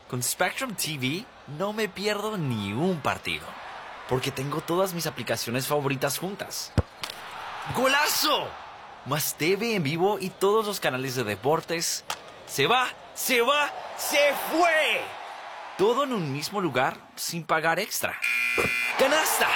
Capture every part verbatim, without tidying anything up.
Con Spectrum T V no me pierdo ni un partido, porque tengo todas mis aplicaciones favoritas juntas. ¡Golazo! Más T V en vivo y todos los canales de deportes. ¡Se va! ¡Se va! ¡Se fue! Todo en un mismo lugar sin pagar extra. ¡Canasta!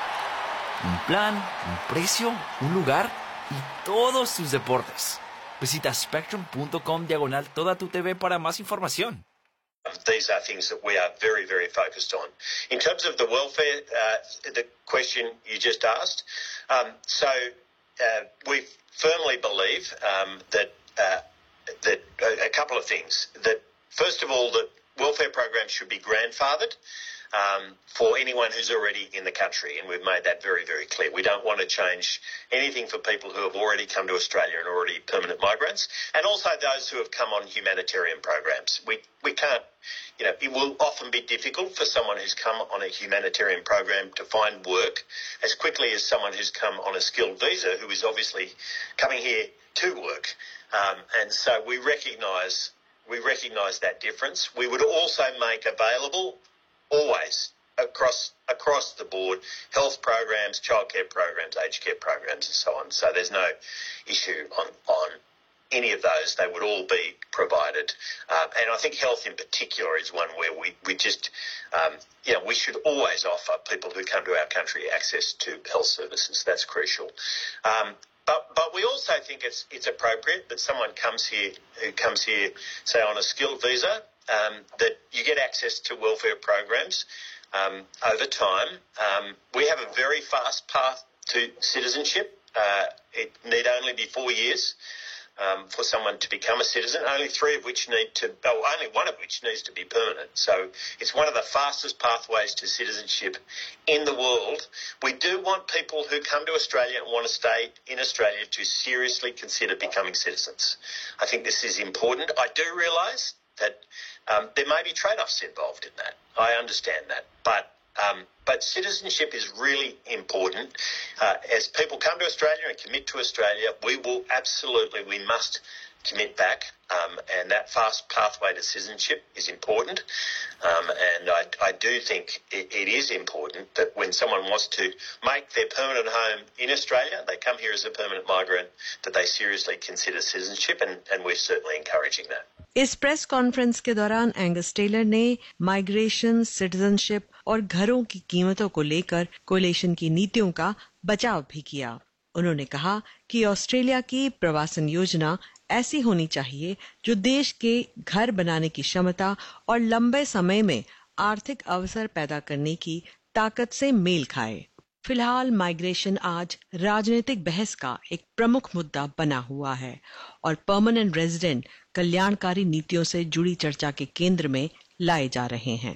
Un plan, un precio, un lugar y todos tus deportes. Visita spectrum.com diagonal toda tu T V para más información. These are things that we are very, very focused on. In terms of the welfare, uh, the question you just asked, um, so uh, we firmly believe um, that uh, that a, a couple of things. That first of all, that welfare programs should be grandfathered um, for anyone who's already in the country, and we've made that very, very clear. We don't want to change anything for people who have already come to Australia and are already permanent migrants, and also those who have come on humanitarian programs. We we can't, you know, it will often be difficult for someone who's come on a humanitarian program to find work as quickly as someone who's come on a skilled visa, who is obviously coming here to work. Um, and so we recognise we recognise that difference. We would also make available always across across the board health programs, childcare programs, aged care programs, and so on. So there's no issue on on any of those. They would all be provided, um, and I think health in particular is one where we we just um, you know we should always offer people who come to our country access to health services. That's crucial. Um, But but we also think it's it's appropriate that someone comes here who comes here, say on a skilled visa, um, that you get access to welfare programs um, over time. Um, we have a very fast path to citizenship. Uh, it need only be four years um, for someone to become a citizen. Only three of which need to, oh, only one of which needs to be permanent. So it's one of the fastest pathways to citizenship in the world. We do want people who come to Australia and want to stay in Australia to seriously consider becoming citizens. I think this is important. I do realise that um, there may be trade-offs involved in that. I understand that. But um, but citizenship is really important. Uh, as people come to Australia and commit to Australia, we will absolutely, we must commit back. Um, and that fast pathway to citizenship is important. Um, and I, I do think it, it is important that when someone wants to make their permanent home in Australia, they come here as a permanent migrant, that they seriously consider citizenship, and, and we're certainly encouraging that. इस press conference के दौरान Angus Taylor ने migration, citizenship और घरों की कीमतों को लेकर कोलिशन की नीतियों का बचाव भी किया। उन्होंने कहा कि ऑस्ट्रेलिया की प्रवासन योजना ऐसी होनी चाहिए जो देश के घर बनाने की क्षमता और लंबे समय में आर्थिक अवसर पैदा करने की ताकत से मेल खाए। फिलहाल माइग्रेशन आज राजनीतिक बहस का एक प्रमुख मुद्दा बना हुआ है और परमानेंट रेजिडेंट कल्याणकारी नीतियों से जुड़ी चर्चा के केंद्र में लाए जा रहे हैं।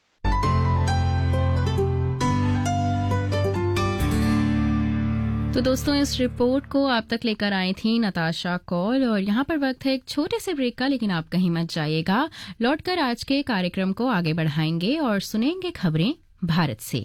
तो दोस्तों, इस रिपोर्ट को आप तक लेकर आई थी नताशा कौल, और यहाँ पर वक्त है एक छोटे से ब्रेक का, लेकिन आप कहीं मत जाइएगा। लौटकर आज के कार्यक्रम को आगे बढ़ाएंगे और सुनेंगे खबरें भारत से।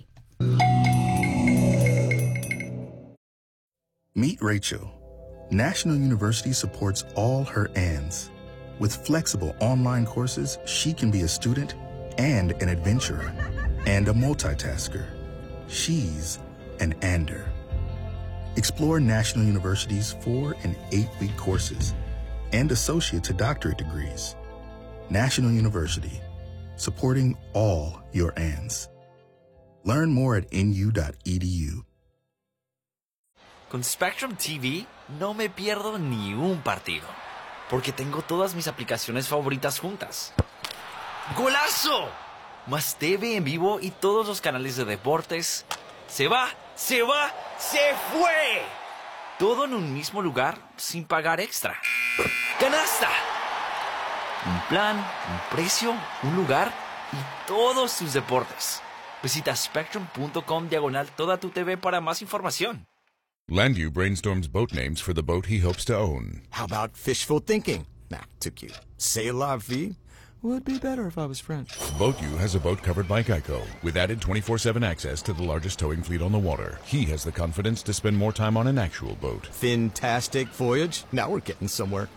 Meet Rachel. National University supports all her Anns. With flexible online courses, she can be a student and an adventurer and a multitasker. She's an Ander. Explore National University's four and eight-week courses and associate to doctorate degrees. National University, supporting all your Anns. Learn more at N U dot E D U. Con Spectrum T V no me pierdo ni un partido, porque tengo todas mis aplicaciones favoritas juntas. ¡Golazo! Más T V en vivo y todos los canales de deportes. ¡Se va! ¡Se va! ¡Se fue! Todo en un mismo lugar sin pagar extra. ¡Canasta! Un plan, un precio, un lugar y todos tus deportes. Visita spectrum.com diagonal toda tu T V para más información. Landu brainstorms boat names for the boat he hopes to own. How about fishful thinking? Nah, too cute. C'est la vie? Would be better if I was French. BoatU has a boat covered by Geico, with added twenty-four seven access to the largest towing fleet on the water. He has the confidence to spend more time on an actual boat. Fantastic voyage. Now we're getting somewhere.